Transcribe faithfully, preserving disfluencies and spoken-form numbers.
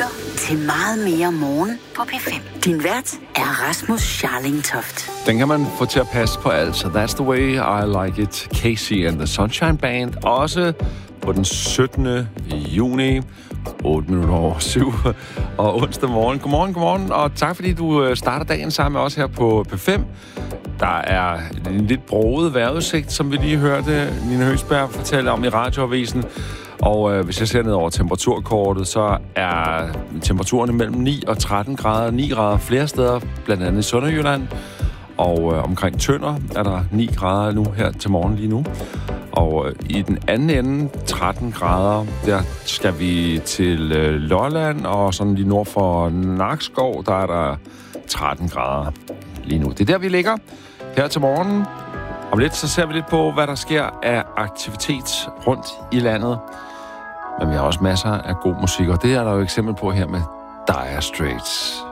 lytter til Meget mere morgen på P fem. Din vært er Rasmus Scharling-Toft. Den kan man få til at passe på alt, så That's the way I like it. Casey and the Sunshine Band. Også på den syttende juni, otte minutter over syv, og onsdag morgen. Godmorgen, godmorgen, og tak fordi du starter dagen sammen med os her på P fem. Der er en lidt broget vejrudsigt, som vi lige hørte Nina Høgsberg fortælle om i radioavisen. Og øh, hvis jeg ser ned over temperaturkortet, så er temperaturen mellem ni og tretten grader. ni grader flere steder, blandt andet i Sønderjylland. Og øh, omkring Tønder er der ni grader nu her til morgen lige nu. Og øh, i den anden ende, tretten grader, der skal vi til øh, Lolland, og sådan lige nord for Nakskov, der er der tretten grader lige nu. Det er der, vi ligger her til morgen. Om lidt, så ser vi lidt på, hvad der sker af aktivitet rundt i landet. Men vi har også masser af god musik, og det er der jo eksempel på her med Dire Straits.